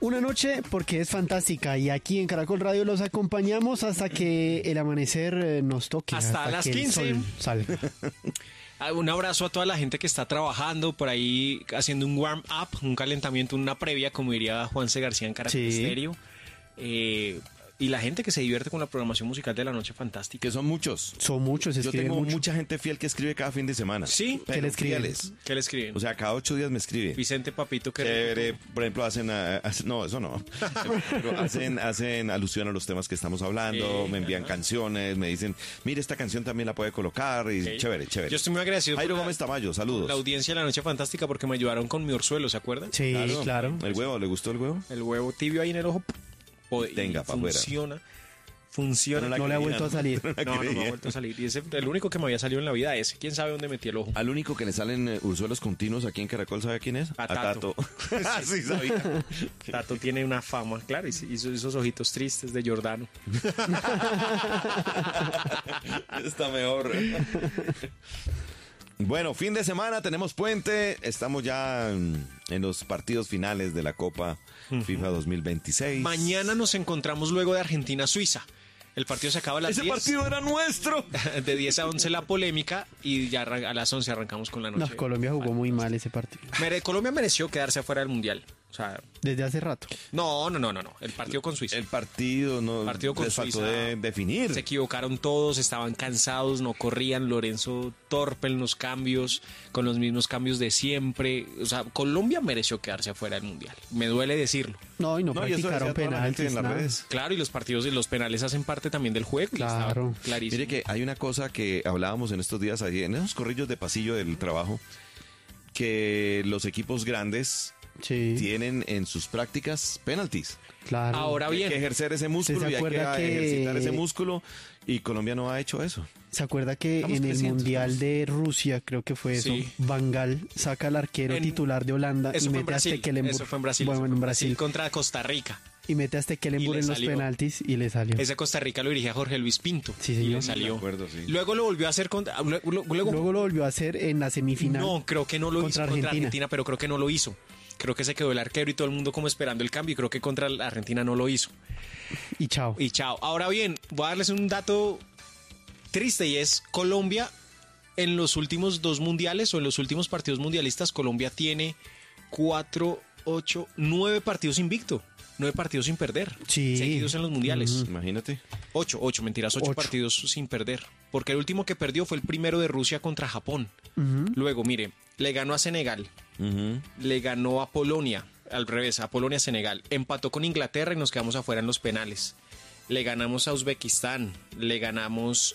Una noche porque es fantástica y aquí en Caracol Radio los acompañamos hasta que el amanecer nos toque. Hasta las que 15. el sol salga. Un abrazo a toda la gente que está trabajando por ahí, haciendo un warm-up, un calentamiento, una previa, como diría Juanse García en Caracol Estéreo. Y la gente que se divierte con la programación musical de la noche fantástica. Que son muchos. Son muchos, Yo escriben tengo mucho. mucha gente fiel que escribe cada fin de semana. Sí, pero ¿qué le escriben? fieles. ¿Qué le escriben? O sea, cada 8 días me escribe. Vicente Papito, que Chévere, por ejemplo, no, eso no. Pero hacen alusión a los temas que estamos hablando, me envían canciones, me dicen, mire, esta canción también la puede colocar, y chévere. Yo estoy muy agradecido Jairo por Gómez Tamayo, saludos. la audiencia de la noche fantástica porque me ayudaron con mi orzuelo, ¿se acuerdan? Sí, claro. ¿El huevo? ¿Le gustó el huevo? El huevo tibio ahí en el ojo. Tenga, pa' afuera. Funciona. No No le ha vuelto a salir. No me ha vuelto a salir. Y ese, el único que me había salido en la vida ese. ¿Quién sabe dónde metí el ojo? Al único que le salen ursuelos continuos aquí en Caracol, ¿sabe quién es? A Tato. Sí, sabía. Tato tiene una fama, claro, y hizo esos ojitos tristes de Giordano. Está mejor. Bueno, fin de semana, tenemos puente, estamos ya en los partidos finales de la Copa FIFA 2026. Mañana nos encontramos luego de Argentina-Suiza. El partido se acaba a las 10. ¡Ese partido era nuestro! De 10 a 11 la polémica y ya a las 11 arrancamos con la noche. No, Colombia jugó muy mal ese partido. Colombia mereció quedarse afuera del Mundial. O sea, Desde hace rato. no. El partido con Suiza. El partido no Partido con les faltó Suiza. de definir. Se equivocaron todos, estaban cansados, no corrían. Lorenzo torpe en los cambios, con los mismos cambios de siempre. O sea, Colombia mereció quedarse afuera del Mundial. Me duele decirlo. No, y no, No, y eso practicaron decía toda la gente penaltis. en las nada. redes. Claro, y los partidos y los penales hacen parte también del juego. y Claro. estaba clarísimo. Mire que hay una cosa que hablábamos en estos días, ahí, en esos corrillos de pasillo del trabajo, que los equipos grandes Sí, tienen en sus prácticas penaltis. claro. Ahora Hay bien, que ejercer ese músculo ¿se y hay que acuerda que- ejercitar ese músculo, y Colombia no ha hecho eso. ¿Se acuerda que Estamos en el creciendo, Mundial estamos- de Rusia, creo que fue eso, Sí. Van Gaal saca al arquero titular de Holanda y eso fue en mete a Brasil. Stekelenburg? Eso fue en Brasil. Bueno, eso fue en Brasil. contra Costa Rica. Y mete a Stekelenburg Y le en los salió. penaltis y le salió. Ese Costa Rica lo dirigía Jorge Luis Pinto. Sí, y señor. le salió. Me acuerdo, sí. Luego lo volvió a hacer contra. Luego, Luego lo volvió a hacer en la semifinal. no, creo que no lo contra hizo contra Argentina. Argentina, pero creo que no lo hizo. Creo que se quedó el arquero y todo el mundo como esperando el cambio. Y creo que contra la Argentina no lo hizo. Y chao. Y chao. Ahora bien, voy a darles un dato triste y es Colombia en los últimos 2 mundiales o en los últimos partidos mundialistas. Colombia tiene 4, 8, 9 partidos invicto. 9 partidos sin perder. Sí. Seguidos en los mundiales. Imagínate. 8 mentiras, 8 Ocho. partidos sin perder. Porque el último que perdió fue el primero de Rusia contra Japón. Luego, mire, le ganó a Senegal, le ganó a Polonia, al revés, a Polonia-Senegal. Empató con Inglaterra y nos quedamos afuera en los penales. Le ganamos a Uzbekistán, le ganamos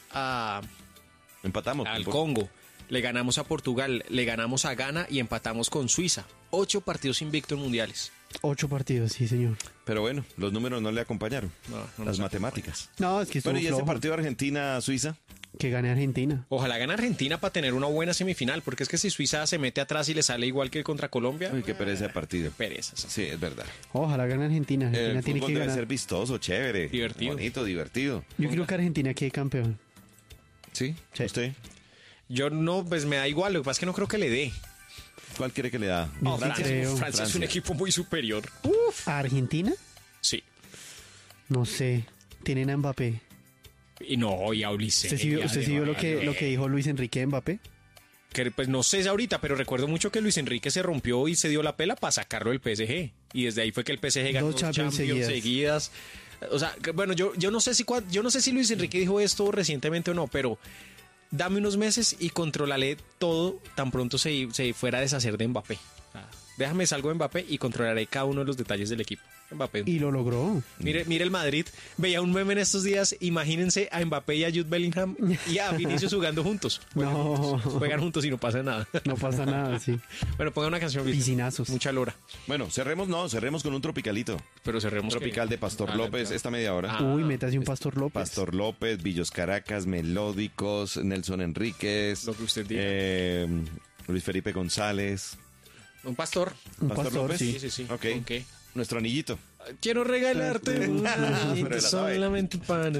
Empatamos. al Congo, le ganamos a Portugal, le ganamos a Ghana y empatamos con Suiza. 8 partidos invictos en mundiales. 8 partidos, sí, señor. Pero bueno, los números no le acompañaron. No Las nos matemáticas. No, es que estuvo Bueno, ¿y ese flojo. partido Argentina-Suiza? Que gane Argentina. Ojalá gane Argentina para tener una buena semifinal, porque es que si Suiza se mete atrás y le sale igual que contra Colombia, Uy, qué pereza de partido. pereza. Sí. Sí, es verdad. Ojalá gane Argentina. Argentina El tiene fútbol que debe ganar. ser vistoso, chévere. Divertido. Bonito, divertido. Yo creo que Argentina quede campeón. ¿Sí? Sí. ¿Usted? Yo no, pues me da igual, lo que pasa es que no creo que le dé. ¿Cuál quiere que le da? No, Francia, creo. Francia es un equipo muy superior. ¿A Argentina? Sí. No sé. Tienen a Mbappé. Y no, y a Ulises. ¿Usted sí vio lo que dijo Luis Enrique de Mbappé? Que, pues no sé ahorita, pero recuerdo mucho que Luis Enrique se rompió y se dio la pela para sacarlo del PSG. Y desde ahí fue que el PSG ganó 2 Champions seguidas. O sea, que, bueno, yo no sé si Luis Enrique dijo esto recientemente o no, pero dame unos meses y controlaré todo tan pronto se fuera a deshacer de Mbappé. O sea, déjame salgo de Mbappé y controlaré cada uno de los detalles del equipo. Mbappé. Y lo logró. Mire el Madrid. Veía un meme en estos días. Imagínense a Mbappé y a Jude Bellingham y a Vinicius jugando juntos. Juegan juntos y no pasa nada. No pasa nada, sí. Bueno, ponga una canción. Piscinazos. Mucha lora. Bueno, cerremos con un tropicalito. Pero cerremos. Tropical de Pastor López, esta media hora. Uy, métase un Pastor López. Pastor López, Villos Caracas, Melódicos, Nelson Enríquez. Lo que usted diga. Luis Felipe González. Un pastor. Un Pastor pastor, López. sí. Sí. Ok. ¿Con qué? Nuestro anillito. Quiero regalarte un Pero anillito la sabe. solamente para